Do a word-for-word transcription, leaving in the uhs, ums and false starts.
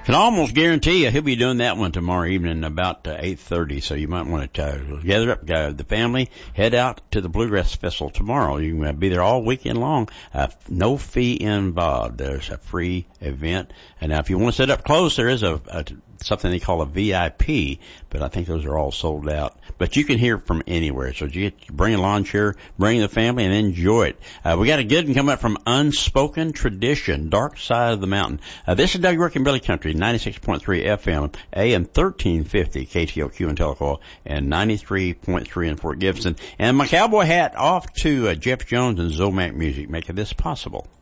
Can almost guarantee you he'll be doing that one tomorrow evening about uh, eight thirty, so you might want to uh, gather up uh, the family, head out to the Bluegrass Festival tomorrow. You can uh, be there all weekend long. Uh, no fee involved. There's a free event. And now if you want to sit up close, there is a, a something they call a V I P, but I think those are all sold out. But you can hear it from anywhere. So you bring a lawn chair, bring the family, and enjoy it. Uh, we got a good one coming up from Unspoken Tradition, Dark Side of the Mountain. Uh, this is Doug York in Billy Country, ninety-six point three F M, A M thirteen fifty, K T O Q in Telecoil, and ninety-three point three in Fort Gibson. And my cowboy hat off to uh, Jeff Jones and Zomac Music, making this possible.